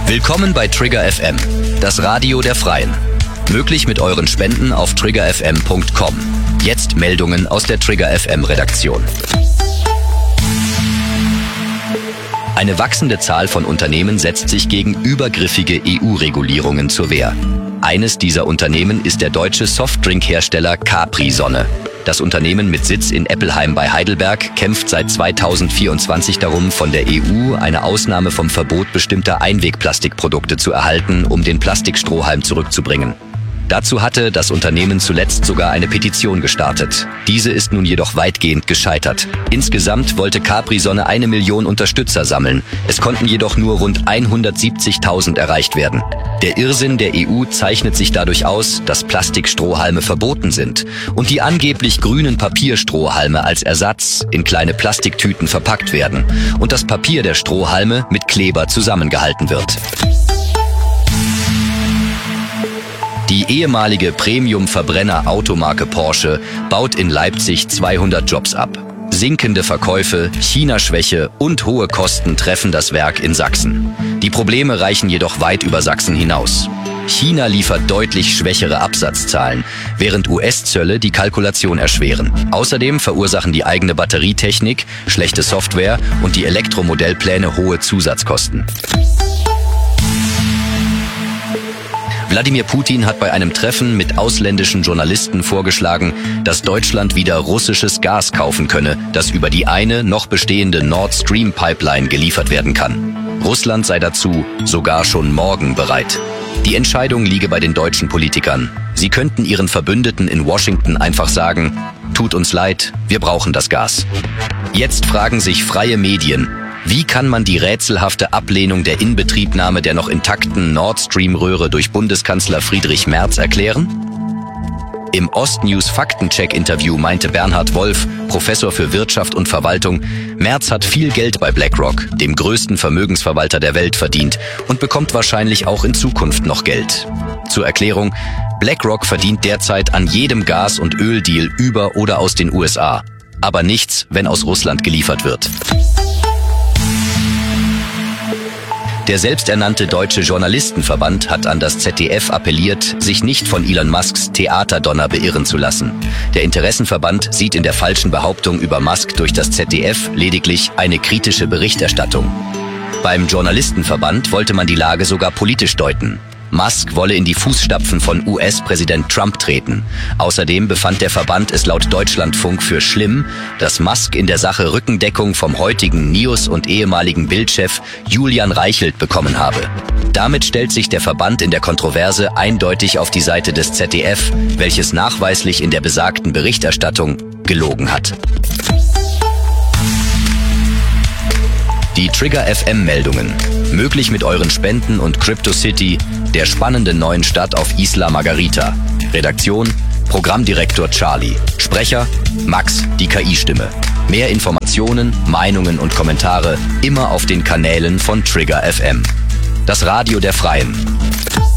Willkommen bei Trigger FM, das Radio der Freien. Möglich mit euren Spenden auf triggerfm.com. Jetzt Meldungen aus der Trigger FM Redaktion. Eine wachsende Zahl von Unternehmen setzt sich gegen übergriffige EU-Regulierungen zur Wehr. Eines dieser Unternehmen ist der deutsche Softdrinkhersteller Capri-Sonne. Das Unternehmen mit Sitz in Eppelheim bei Heidelberg kämpft seit 2024 darum, von der EU eine Ausnahme vom Verbot bestimmter Einwegplastikprodukte zu erhalten, um den Plastikstrohhalm zurückzubringen. Dazu hatte das Unternehmen zuletzt sogar eine Petition gestartet. Diese ist nun jedoch weitgehend gescheitert. Insgesamt wollte Capri-Sonne 1 Million Unterstützer sammeln. Es konnten jedoch nur rund 170.000 erreicht werden. Der Irrsinn der EU zeichnet sich dadurch aus, dass Plastikstrohhalme verboten sind und die angeblich grünen Papierstrohhalme als Ersatz in kleine Plastiktüten verpackt werden und das Papier der Strohhalme mit Kleber zusammengehalten wird. Die ehemalige Premium-Verbrenner-Automarke Porsche baut in Leipzig 200 Jobs ab. Sinkende Verkäufe, China-Schwäche und hohe Kosten treffen das Werk in Sachsen. Die Probleme reichen jedoch weit über Sachsen hinaus. China liefert deutlich schwächere Absatzzahlen, während US-Zölle die Kalkulation erschweren. Außerdem verursachen die eigene Batterietechnik, schlechte Software und die Elektromodellpläne hohe Zusatzkosten. Wladimir Putin hat bei einem Treffen mit ausländischen Journalisten vorgeschlagen, dass Deutschland wieder russisches Gas kaufen könne, das über die eine noch bestehende Nord Stream Pipeline geliefert werden kann. Russland sei dazu sogar schon morgen bereit. Die Entscheidung liege bei den deutschen Politikern. Sie könnten ihren Verbündeten in Washington einfach sagen, tut uns leid, wir brauchen das Gas. Jetzt fragen sich freie Medien, wie kann man die rätselhafte Ablehnung der Inbetriebnahme der noch intakten Nord Stream-Röhre durch Bundeskanzler Friedrich Merz erklären? Im Ostnews Faktencheck-Interview meinte Bernhard Wolf, Professor für Wirtschaft und Verwaltung, Merz hat viel Geld bei BlackRock, dem größten Vermögensverwalter der Welt, verdient und bekommt wahrscheinlich auch in Zukunft noch Geld. Zur Erklärung, BlackRock verdient derzeit an jedem Gas- und Öldeal über oder aus den USA, aber nichts, wenn aus Russland geliefert wird. Der selbsternannte Deutsche Journalistenverband hat an das ZDF appelliert, sich nicht von Elon Musks Theaterdonner beirren zu lassen. Der Interessenverband sieht in der falschen Behauptung über Musk durch das ZDF lediglich eine kritische Berichterstattung. Beim Journalistenverband wollte man die Lage sogar politisch deuten. Musk wolle in die Fußstapfen von US-Präsident Trump treten. Außerdem befand der Verband es laut Deutschlandfunk für schlimm, dass Musk in der Sache Rückendeckung vom heutigen NIOS und ehemaligen Bild-Chef Julian Reichelt bekommen habe. Damit stellt sich der Verband in der Kontroverse eindeutig auf die Seite des ZDF, welches nachweislich in der besagten Berichterstattung gelogen hat. Die Trigger FM Meldungen. Möglich mit euren Spenden und CryptoCity, der spannenden neuen Stadt auf Isla Margarita. Redaktion, Programmdirektor Charlie. Sprecher, Max, die KI-Stimme. Mehr Informationen, Meinungen und Kommentare immer auf den Kanälen von Trigger FM. Das Radio der Freien.